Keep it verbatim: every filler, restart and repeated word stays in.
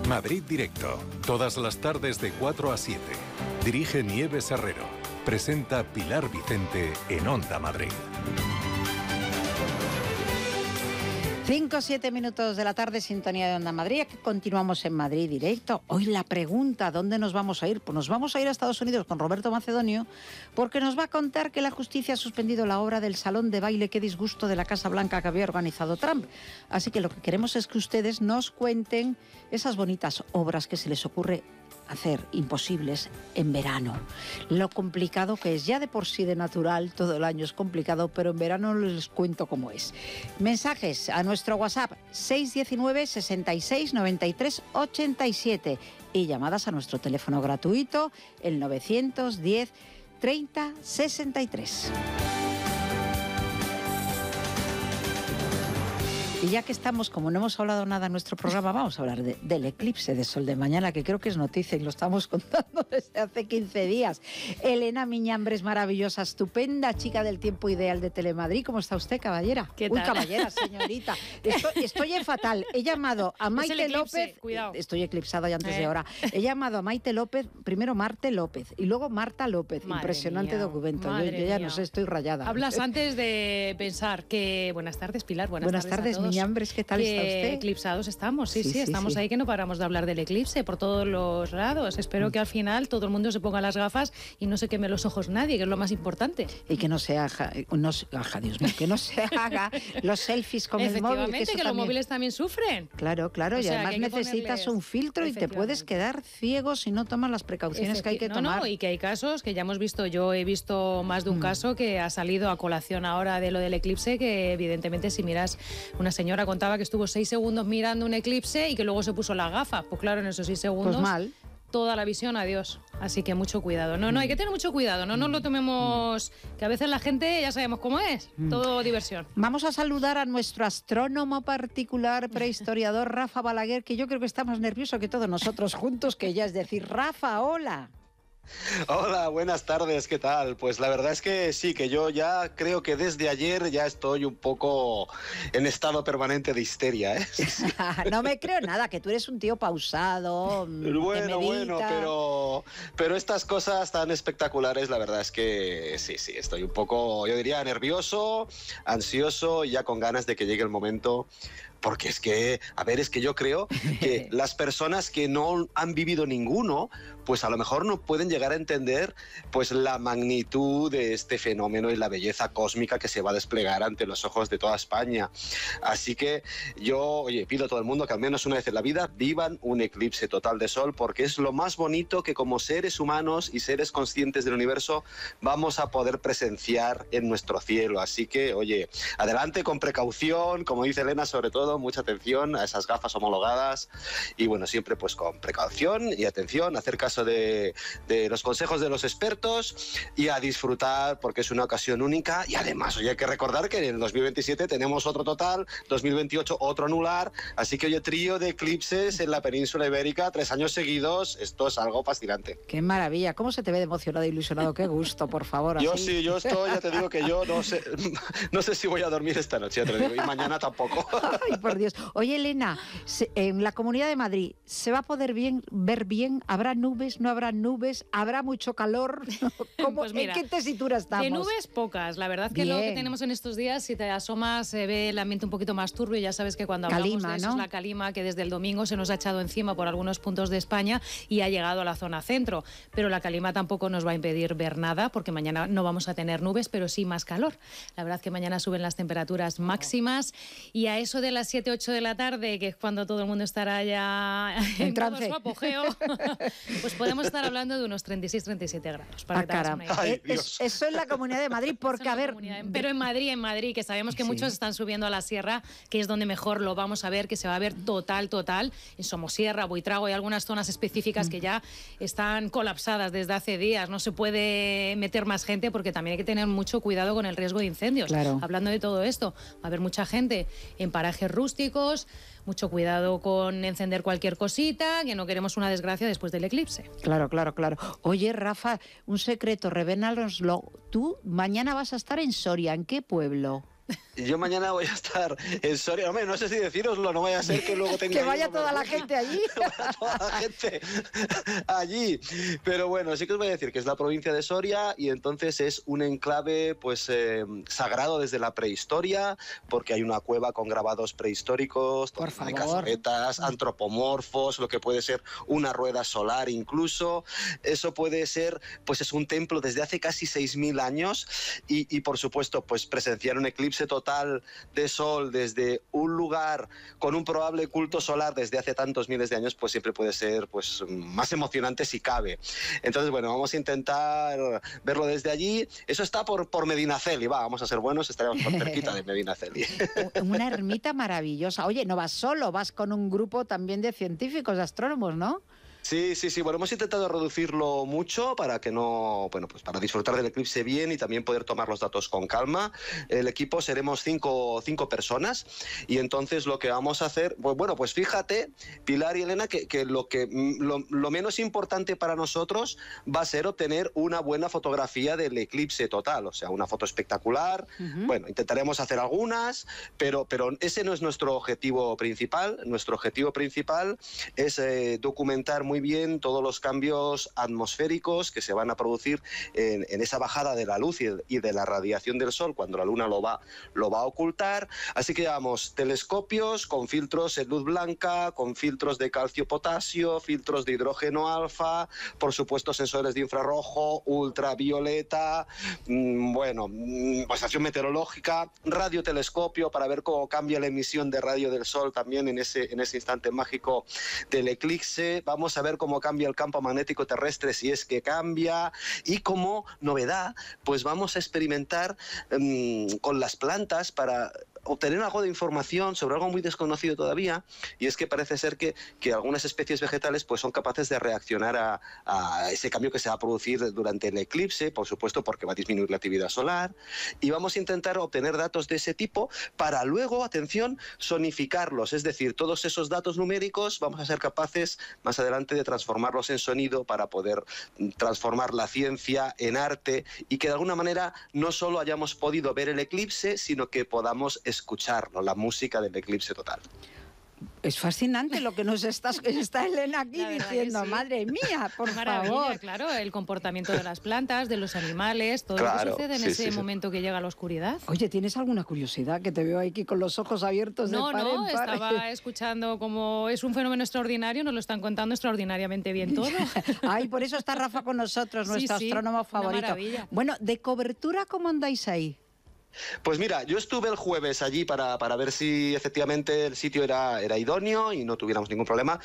Madrid Directo. Todas las tardes de cuatro a siete. Dirige Nieves Herrero. Presenta Pilar Vicente en Onda Madrid. cinco o siete minutos de la tarde, sintonía de Onda Madrid. Aquí continuamos en Madrid Directo. Hoy la pregunta, ¿dónde nos vamos a ir? Pues nos vamos a ir a Estados Unidos con Roberto Macedonio, porque nos va a contar que la justicia ha suspendido la obra del salón de baile Qué disgusto de la Casa Blanca que había organizado Trump. Así que lo que queremos es que ustedes nos cuenten esas bonitas obras que se les ocurre hacer imposibles en verano. Lo complicado que es, ya de por sí de natural, todo el año es complicado, pero en verano les cuento cómo es. Mensajes a nuestro WhatsApp seis uno nueve, sesenta y seis, noventa y tres, ochenta y siete y llamadas a nuestro teléfono gratuito, el novecientos diez, treinta, sesenta y tres. Y ya que estamos, como no hemos hablado nada en nuestro programa, vamos a hablar de, del eclipse de sol de mañana, que creo que es noticia y lo estamos contando desde hace quince días. Elena Miñambres, maravillosa, estupenda chica del tiempo ideal de Telemadrid. ¿Cómo está usted, caballera? ¿Qué Uy, tal? caballera, señorita. Estoy, estoy en fatal. He llamado a Maite López. Cuidado. Estoy eclipsada ya antes Eh. de ahora. He llamado a Maite López, primero Marte López y luego Marta López. Madre Impresionante mía, documento. Yo, madre yo ya mía. no sé, estoy rayada. Hablas antes de pensar que... Buenas tardes, Pilar. Buenas, Buenas tardes, tardes, a todos. Miñambres, ¿qué tal que está usted? Eclipsados estamos, sí, Sí, sí, sí, estamos sí. ahí que no paramos de hablar del eclipse por todos los lados. Espero que al final todo el mundo se ponga las gafas y no se queme los ojos nadie, que es lo más importante. Y que no se haga, no se, aja, Dios mío, que no se haga los selfies con el móvil. Efectivamente, Que, que, eso los también... móviles también sufren. Claro, claro, O y sea, además que hay que necesitas ponerles- un filtro y te puedes quedar ciego si no tomas las precauciones que hay que Efecti- no, tomar. No, y que hay casos que ya hemos visto, yo he visto más de un mm. caso que ha salido a colación ahora de lo del eclipse, que evidentemente si miras, una señora contaba que estuvo seis segundos mirando un eclipse y que luego se puso las gafas. Pues claro, en esos seis segundos... Pues mal. Toda la visión, adiós. Así que mucho cuidado. No, no, hay que tener mucho cuidado. No nos lo tomemos... Que a veces la gente, ya sabemos cómo es. Todo diversión. Vamos a saludar a nuestro astrónomo particular, prehistoriador, Rafa Balaguer, que yo creo que está más nervioso que todos nosotros juntos, que ya es decir, Rafa, hola. Hola, buenas tardes, ¿qué tal? Pues la verdad es que sí, que yo ya creo que desde ayer ya estoy un poco en estado permanente de histeria, ¿eh? No me creo nada, que tú eres un tío pausado, Bueno, bueno, pero, pero estas cosas tan espectaculares, la verdad es que sí, sí, estoy un poco, yo diría, nervioso, ansioso y ya con ganas de que llegue el momento. Porque es que, a ver, es que yo creo que las personas que no han vivido ninguno, pues a lo mejor no pueden llegar a entender pues la magnitud de este fenómeno y la belleza cósmica que se va a desplegar ante los ojos de toda España. Así que yo, oye, pido a todo el mundo que al menos una vez en la vida vivan un eclipse total de sol, porque es lo más bonito que como seres humanos y seres conscientes del universo vamos a poder presenciar en nuestro cielo. Así que, oye, adelante con precaución, como dice Elena, sobre todo mucha atención a esas gafas homologadas y bueno, siempre pues con precaución y atención, hacer caso de, de los consejos de los expertos y a disfrutar porque es una ocasión única y además, oye, hay que recordar que en el dos mil veintisiete tenemos otro total, dos mil veintiocho otro anular, así que oye, trío de eclipses en la península ibérica, tres años seguidos, esto es algo fascinante. Qué maravilla, ¿cómo se te ve emocionado e ilusionado? Qué gusto, por favor. Yo así. sí, yo estoy, ya te digo que yo no sé, no sé si voy a dormir esta noche, ya te lo digo, y mañana tampoco. Ay, por Dios. Oye, Elena, se, en la Comunidad de Madrid, ¿se va a poder bien, ver bien? ¿Habrá nubes? ¿No habrá nubes? ¿Habrá mucho calor? ¿Cómo, Pues mira, ¿en qué tesitura estamos? De nubes pocas. La verdad que bien. Lo que tenemos en estos días, si te asomas, se ve el ambiente un poquito más turbio. Ya sabes que cuando hablamos calima, de eso ¿no? es la calima que desde el domingo se nos ha echado encima por algunos puntos de España y ha llegado a la zona centro. Pero la calima tampoco nos va a impedir ver nada porque mañana no vamos a tener nubes, pero sí más calor. La verdad que mañana suben las temperaturas máximas y a eso de las siete, ocho de la tarde, que es cuando todo el mundo estará ya en, en todo su apogeo, pues podemos estar hablando de unos treinta y seis, treinta y siete grados. Para ah, que te hagas una idea. Ay, es, eso en la Comunidad de Madrid, porque a ver... Pero en Madrid, en Madrid, que sabemos que sí. muchos están subiendo a la sierra, que es donde mejor lo vamos a ver, que se va a ver total, total. En Somosierra, Buitrago, hay algunas zonas específicas mm. que ya están colapsadas desde hace días. No se puede meter más gente porque también hay que tener mucho cuidado con el riesgo de incendios. Claro. Hablando de todo esto, va a haber mucha gente en parajes rústicos, mucho cuidado con encender cualquier cosita, que no queremos una desgracia después del eclipse. Claro, claro, claro. Oye, Rafa, un secreto, revélanoslo. Tú mañana vas a estar en Soria, ¿en qué pueblo? Yo mañana voy a estar en Soria. Hombre, no sé si decíroslo, no vaya a ser que luego tenga... que vaya toda la gente allí. Que vaya toda la gente allí. Pero bueno, sí que os voy a decir que es la provincia de Soria y entonces es un enclave pues eh, sagrado desde la prehistoria, porque hay una cueva con grabados prehistóricos, Por de favor. cazoretas, antropomorfos, lo que puede ser una rueda solar incluso. Eso puede ser, pues es un templo desde hace casi seis mil años y, y por supuesto, pues presenciar un eclipse total de sol desde un lugar con un probable culto solar desde hace tantos miles de años, pues siempre puede ser pues más emocionante si cabe. Entonces, bueno, vamos a intentar verlo desde allí. Eso está por, por Medinaceli, va, vamos a ser buenos, estaremos por cerquita de Medinaceli. Una ermita maravillosa. Oye, no vas solo, vas con un grupo también de científicos, de astrónomos, ¿no? Sí, sí, sí. Bueno, hemos intentado reducirlo mucho para que no, bueno, pues para disfrutar del eclipse bien y también poder tomar los datos con calma. El equipo seremos cinco, cinco personas y entonces lo que vamos a hacer, pues bueno, pues fíjate, Pilar y Elena, que, que, lo, que lo, lo menos importante para nosotros va a ser obtener una buena fotografía del eclipse total, o sea, una foto espectacular. Uh-huh. Bueno, intentaremos hacer algunas, pero, pero ese no es nuestro objetivo principal. Nuestro objetivo principal es eh, documentar muy bien todos los cambios atmosféricos que se van a producir en, en esa bajada de la luz y, y de la radiación del Sol cuando la Luna lo va, lo va a ocultar. Así que llevamos telescopios con filtros en luz blanca, con filtros de calcio-potasio, filtros de hidrógeno alfa, por supuesto sensores de infrarrojo, ultravioleta, mmm, bueno, mmm, estación meteorológica, radiotelescopio para ver cómo cambia la emisión de radio del Sol también en ese, en ese instante mágico del eclipse. Vamos a ver cómo cambia el campo magnético terrestre, si es que cambia, y como novedad, pues vamos a experimentar um, con las plantas para obtener algo de información sobre algo muy desconocido todavía, y es que parece ser que, que algunas especies vegetales pues son capaces de reaccionar a, a ese cambio que se va a producir durante el eclipse, por supuesto porque va a disminuir la actividad solar, y vamos a intentar obtener datos de ese tipo para luego, atención, sonificarlos, es decir, todos esos datos numéricos vamos a ser capaces más adelante de transformarlos en sonido para poder transformar la ciencia en arte y que de alguna manera no solo hayamos podido ver el eclipse, sino que podamos escucharlo, la música del eclipse total. Es fascinante lo que nos está, está Elena aquí diciendo, sí. Madre mía, por Maravilla, favor. Claro, el comportamiento de las plantas, de los animales, todo claro, lo que sucede en sí, ese sí, momento sí. que llega la oscuridad. Oye, ¿tienes alguna curiosidad? Que te veo aquí con los ojos abiertos no, de par No, en par. estaba escuchando como es un fenómeno extraordinario, nos lo están contando extraordinariamente bien todo. Ay, por eso está Rafa con nosotros, nuestro sí, sí, astrónomo favorito. Una maravilla. Bueno, de cobertura, ¿cómo andáis ahí? Pues mira, yo estuve el jueves allí para, para ver si efectivamente el sitio era, era idóneo y no tuviéramos ningún problema.